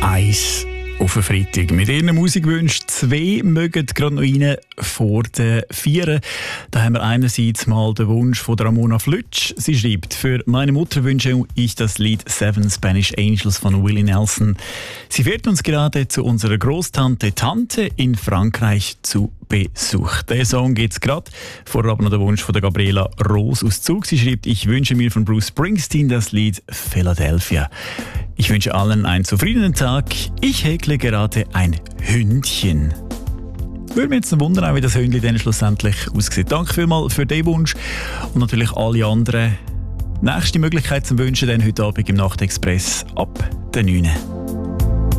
1 auf den Freitag. Mit ihren Musikwünschen 2 mögen gerade noch rein vor den 4. Da haben wir einerseits mal den Wunsch von Ramona Flütsch. Sie schreibt: Für meine Mutter wünsche ich das Lied 7 Spanish Angels von Willie Nelson. Sie fährt uns gerade zu unserer Großtante Tante in Frankreich zu Besuch. Der Song geht's gerade. Vorher aber noch der Wunsch von der Gabriela Rose aus Zug. Sie schreibt: Ich wünsche mir von Bruce Springsteen das Lied Philadelphia. Ich wünsche allen einen zufriedenen Tag. Ich häkle gerade ein Hündchen. Würde mich jetzt wundern, wie das Hündchen dann schlussendlich aussieht. Danke vielmals für den Wunsch und natürlich alle anderen. Nächste Möglichkeit zum Wünschen dann heute Abend im Nachtexpress ab der 9.